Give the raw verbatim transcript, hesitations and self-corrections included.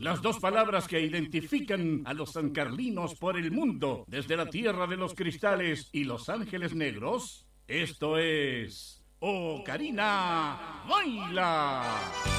las dos palabras que identifican a los sancarlinos por el mundo, desde la tierra de los cristales y los ángeles negros. Esto es Ocarina Baila.